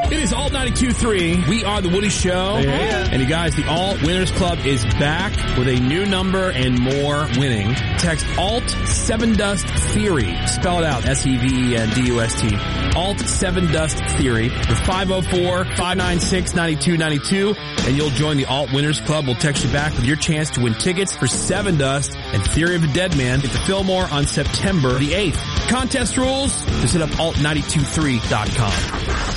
It is Alt 92.3. We are the Woody Show. Yeah. And you guys, the Alt Winners Club is back with a new number and more winning. Text Alt 7 Dust Theory. Spell it out. SEVENDUST. Alt 7 Dust Theory. With 504-596-9292. And you'll join the Alt Winners Club. We'll text you back with your chance to win tickets for 7 Dust and Theory of a Dead Man at the Fillmore on September the 8th. Contest rules. Just hit up alt923.com.